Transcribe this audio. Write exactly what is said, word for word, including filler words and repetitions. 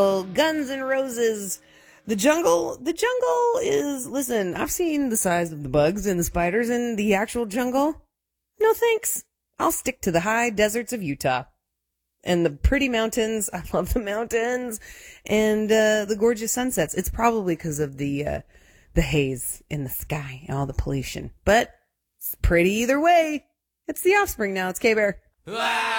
Guns N' Roses. The jungle, the jungle is, listen, I've seen the size of the bugs and the spiders in the actual jungle. No thanks. I'll stick to the high deserts of Utah. And the pretty mountains. I love the mountains. And uh, the gorgeous sunsets. It's probably because of the uh, the haze in the sky and all the pollution. But it's pretty either way. It's The Offspring now. It's K-Bear.